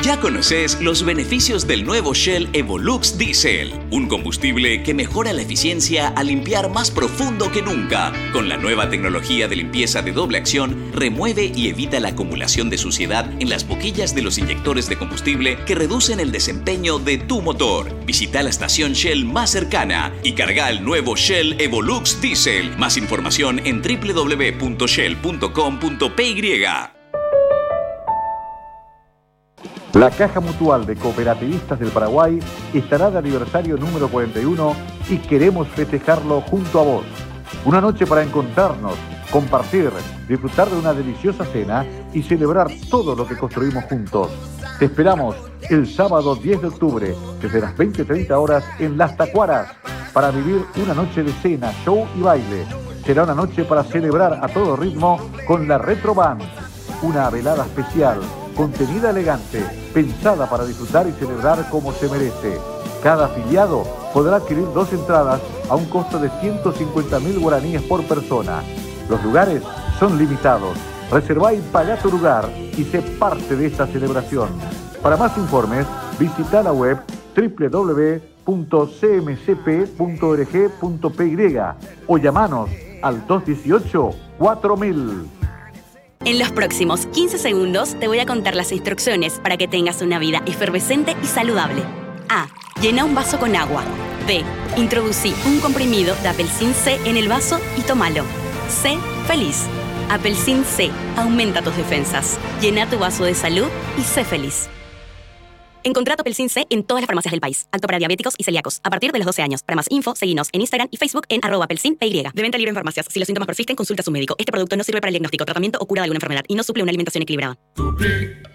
Ya conoces los beneficios del nuevo Shell Evolux Diesel, un combustible que mejora la eficiencia al limpiar más profundo que nunca. Con la nueva tecnología de limpieza de doble acción, remueve y evita la acumulación de suciedad en las boquillas de los inyectores de combustible que reducen el desempeño de tu motor. Visita la estación Shell más cercana y carga el nuevo Shell Evolux Diesel. Más información en www.shell.com.py. La Caja Mutual de Cooperativistas del Paraguay estará de aniversario número 41 y queremos festejarlo junto a vos. Una noche para encontrarnos, compartir, disfrutar de una deliciosa cena y celebrar todo lo que construimos juntos. Te esperamos el sábado 10 de octubre, desde las 20:30 horas en Las Tacuaras, para vivir una noche de cena, show y baile. Será una noche para celebrar a todo ritmo con la Retro Band. Una velada especial, contenida elegante, pensada para disfrutar y celebrar como se merece. Cada afiliado podrá adquirir 2 entradas a un costo de 150.000 guaraníes por persona. Los lugares son limitados. Reservá y pagá tu lugar y sé parte de esta celebración. Para más informes, visita la web www.cmcp.org.py o llamanos al 218-4000. En los próximos 15 segundos te voy a contar las instrucciones para que tengas una vida efervescente y saludable. A. Llena un vaso con agua. B. Introducí un comprimido de Apelsin C en el vaso y tómalo. C. Feliz. Apelsin C. Aumenta tus defensas. Llena tu vaso de salud y sé feliz. Encontrá tu Apelsin C en todas las farmacias del país. Apto para diabéticos y celíacos. A partir de los 12 años. Para más info, seguinos en Instagram y Facebook en @apelsinpy. De venta libre en farmacias. Si los síntomas persisten, consulta a su médico. Este producto no sirve para el diagnóstico, tratamiento o cura de alguna enfermedad y no suple una alimentación equilibrada.